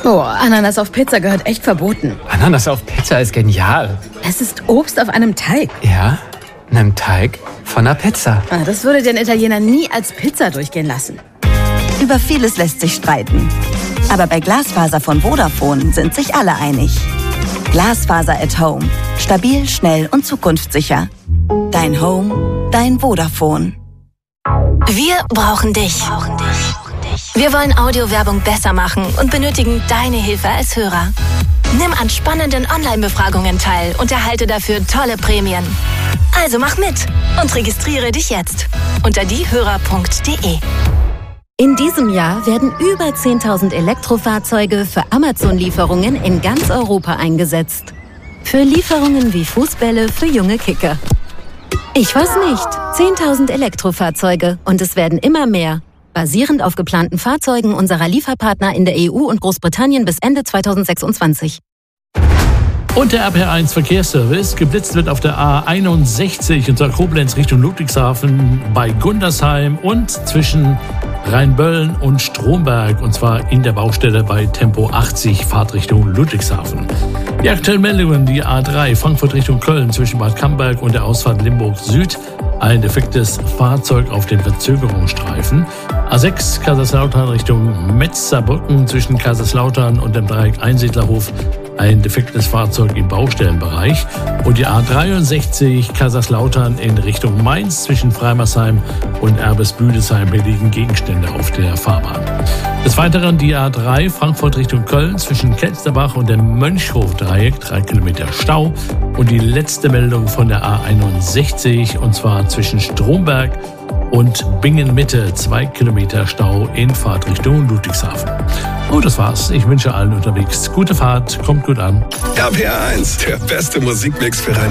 Oh, Ananas auf Pizza gehört echt verboten. Ananas auf Pizza ist genial. Es ist Obst auf einem Teig. Ja, einem Teig von einer Pizza. Das würde den Italiener nie als Pizza durchgehen lassen. Über vieles lässt sich streiten. Aber bei Glasfaser von Vodafone sind sich alle einig. Glasfaser at Home. Stabil, schnell und zukunftssicher. Dein Home, dein Vodafone. Wir brauchen dich. Wir wollen Audiowerbung besser machen und benötigen deine Hilfe als Hörer. Nimm an spannenden Online-Befragungen teil und erhalte dafür tolle Prämien. Also mach mit und registriere dich jetzt unter diehörer.de. In diesem Jahr werden über 10.000 Elektrofahrzeuge für Amazon-Lieferungen in ganz Europa eingesetzt. Für Lieferungen wie Fußbälle für junge Kicker. Ich weiß nicht. 10.000 Elektrofahrzeuge und es werden immer mehr. Basierend auf geplanten Fahrzeugen unserer Lieferpartner in der EU und Großbritannien bis Ende 2026. Und der RPR1 Verkehrsservice. Geblitzt wird auf der A61 und zwar Koblenz Richtung Ludwigshafen bei Gundersheim und zwischen Rheinböllen und Stromberg und zwar in der Baustelle bei Tempo 80 Fahrtrichtung Ludwigshafen. Die aktuellen Meldungen, die A3 Frankfurt Richtung Köln zwischen Bad Camberg und der Ausfahrt Limburg Süd. Ein defektes Fahrzeug auf den Verzögerungsstreifen. A6 Kaiserslautern Richtung Metzerbrücken zwischen Kaiserslautern und dem Dreieck Einsiedlerhof. Ein defektes Fahrzeug im Baustellenbereich. Und die A63 Kaiserslautern in Richtung Mainz zwischen Freimersheim und Erbes-Büdesheim. Hier liegen Gegenstände auf der Fahrbahn. Des Weiteren die A3 Frankfurt Richtung Köln zwischen Kelsterbach und dem Mönchhof-Dreieck, 3 Kilometer Stau. Und die letzte Meldung von der A61 und zwar zwischen Stromberg und Bingen-Mitte, 2 Kilometer Stau in Fahrtrichtung Ludwigshafen. Gut, das war's. Ich wünsche allen unterwegs gute Fahrt, kommt gut an. RPR1, der beste Musikmix für